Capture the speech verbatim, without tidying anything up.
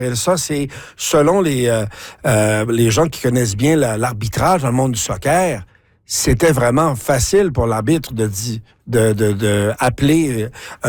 Et ça, c'est selon les, euh, euh, les gens qui connaissent bien la, l'arbitrage dans le monde du soccer, c'était vraiment facile pour l'arbitre de, di- de, de, de appeler